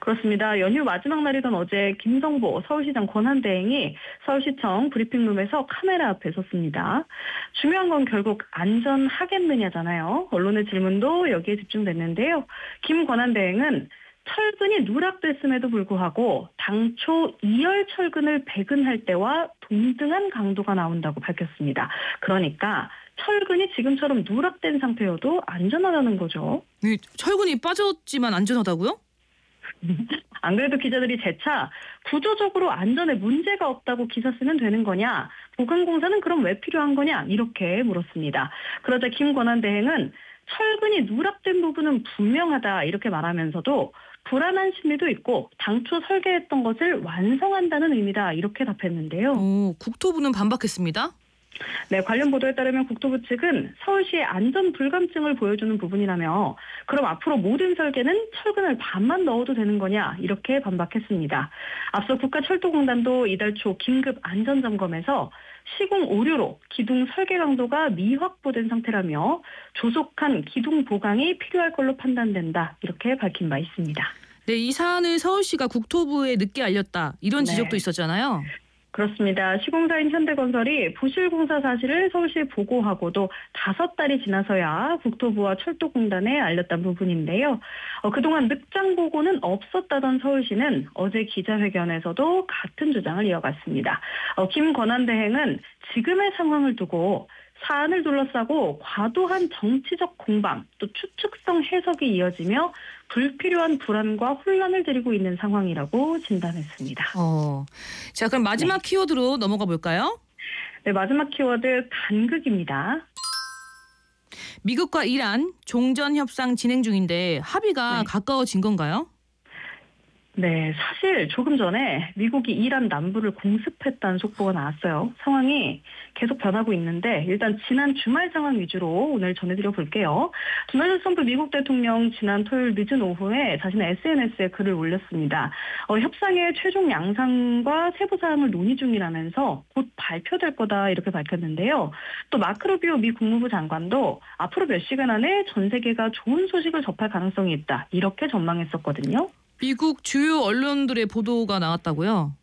그렇습니다. 연휴 마지막 날이던 어제 김성보 서울시장 권한대행이 서울시청 브리핑룸에서 카메라 앞에 섰습니다. 중요한 건 결국 안전하겠느냐잖아요. 언론의 질문도 여기에 집중됐는데요. 김 권한대행은 철근이 누락됐음에도 불구하고 당초 2열 철근을 배근할 때와 동등한 강도가 나온다고 밝혔습니다. 그러니까 철근이 지금처럼 누락된 상태여도 안전하다는 거죠. 철근이 빠졌지만 안전하다고요? 안 그래도 기자들이 재차 구조적으로 안전에 문제가 없다고 기사 쓰면 되는 거냐, 보강공사는 그럼 왜 필요한 거냐 이렇게 물었습니다. 그러자 김 권한대행은 철근이 누락된 부분은 분명하다 이렇게 말하면서도 불안한 심리도 있고 당초 설계했던 것을 완성한다는 의미다 이렇게 답했는데요. 국토부는 반박했습니다. 네, 관련 보도에 따르면 국토부 측은 서울시의 안전 불감증을 보여주는 부분이라며 그럼 앞으로 모든 설계는 철근을 반만 넣어도 되는 거냐 이렇게 반박했습니다. 앞서 국가철도공단도 이달 초 긴급 안전점검에서 시공 오류로 기둥 설계 강도가 미확보된 상태라며 조속한 기둥 보강이 필요할 걸로 판단된다 이렇게 밝힌 바 있습니다. 네, 이 사안을 서울시가 국토부에 늦게 알렸다 이런 지적도 있었잖아요. 그렇습니다. 시공사인 현대건설이 부실공사 사실을 서울시에 보고하고도 5달이 지나서야 국토부와 철도공단에 알렸던 부분인데요. 그동안 늑장 보고는 없었다던 서울시는 어제 기자회견에서도 같은 주장을 이어갔습니다. 김 권한대행은 지금의 상황을 두고 사안을 둘러싸고 과도한 정치적 공방, 또 추측성 해석이 이어지며 불필요한 불안과 혼란을 드리고 있는 상황이라고 진단했습니다. 자, 그럼 마지막 키워드로 넘어가 볼까요? 네, 마지막 키워드 간극입니다. 미국과 이란 종전 협상 진행 중인데 합의가 가까워진 건가요? 네, 사실 조금 전에 미국이 이란 남부를 공습했다는 속보가 나왔어요. 상황이 계속 변하고 있는데 일단 지난 주말 상황 위주로 오늘 전해드려 볼게요. 도널드 트럼프 미국 대통령 지난 토요일 늦은 오후에 자신의 SNS에 글을 올렸습니다. 협상의 최종 양상과 세부 사항을 논의 중이라면서 곧 발표될 거다 이렇게 밝혔는데요. 또 마크 루비오 미 국무부 장관도 앞으로 몇 시간 안에 전 세계가 좋은 소식을 접할 가능성이 있다 이렇게 전망했었거든요. 미국 주요 언론들의 보도가 나왔다고요?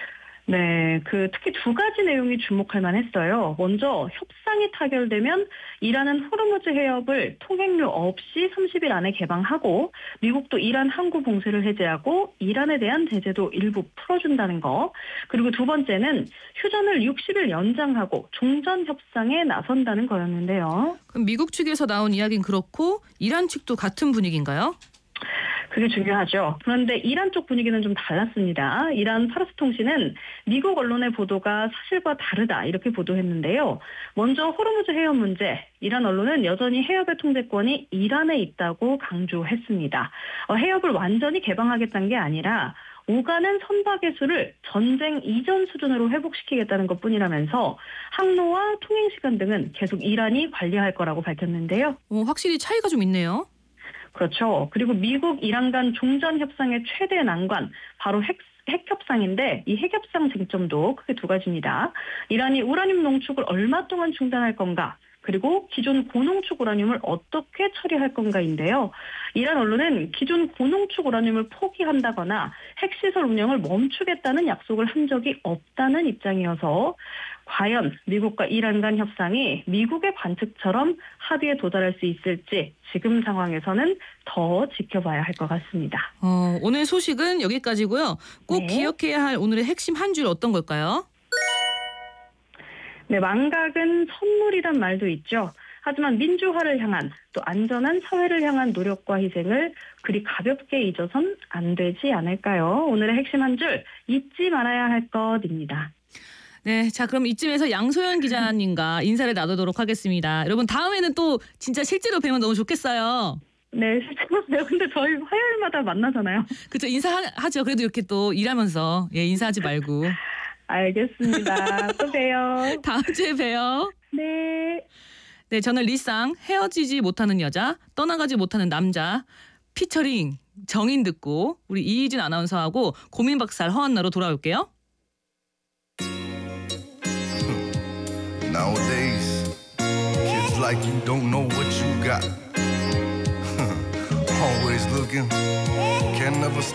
네, 특히 두 가지 내용이 주목할 만했어요. 먼저 협상이 타결되면 이란은 호르무즈 해협을 통행료 없이 30일 안에 개방하고 미국도 이란 항구 봉쇄를 해제하고 이란에 대한 제재도 일부 풀어준다는 거. 그리고 두 번째는 휴전을 60일 연장하고 종전 협상에 나선다는 거였는데요. 그럼 미국 측에서 나온 이야기는 그렇고 이란 측도 같은 분위기인가요? 그게 중요하죠. 그런데 이란 쪽 분위기는 좀 달랐습니다. 이란 파르스 통신은 미국 언론의 보도가 사실과 다르다 이렇게 보도했는데요. 먼저 호르무즈 해협 문제, 이란 언론은 여전히 해협의 통제권이 이란에 있다고 강조했습니다. 해협을 완전히 개방하겠다는 게 아니라 오가는 선박의 수를 전쟁 이전 수준으로 회복시키겠다는 것뿐이라면서 항로와 통행 시간 등은 계속 이란이 관리할 거라고 밝혔는데요. 확실히 차이가 좀 있네요. 그렇죠. 그리고 미국 이란 간 종전 협상의 최대 난관 바로 핵 협상인데 이 핵 협상 쟁점도 크게 두 가지입니다. 이란이 우라늄 농축을 얼마 동안 중단할 건가? 그리고 기존 고농축 우라늄을 어떻게 처리할 건가인데요. 이란 언론은 기존 고농축 우라늄을 포기한다거나 핵시설 운영을 멈추겠다는 약속을 한 적이 없다는 입장이어서 과연 미국과 이란 간 협상이 미국의 관측처럼 합의에 도달할 수 있을지 지금 상황에서는 더 지켜봐야 할 것 같습니다. 오늘 소식은 여기까지고요. 꼭 기억해야 할 오늘의 핵심 한 줄 어떤 걸까요? 네, 망각은 선물이란 말도 있죠. 하지만 민주화를 향한 또 안전한 사회를 향한 노력과 희생을 그리 가볍게 잊어선 안 되지 않을까요? 오늘의 핵심 한 줄 잊지 말아야 할 것입니다. 네, 자 그럼 이쯤에서 양소연 기자님과 인사를 나누도록 하겠습니다. 여러분 다음에는 또 진짜 실제로 뵈면 너무 좋겠어요. 네, 실제로 근데 저희 화요일마다 만나잖아요. 그렇죠, 인사하죠. 그래도 이렇게 또 일하면서 인사하지 말고. 알겠습니다. 또 봬요. 다음 주에 봬요. 네. 네, 저는 리쌍 헤어지지 못하는 여자, 떠나가지 못하는 남자 피처링 정인 듣고 우리 이희준 아나운서하고 고민박살 허한나로 돌아올게요. Nowadays, kids like you don't know what you got. Always looking, can never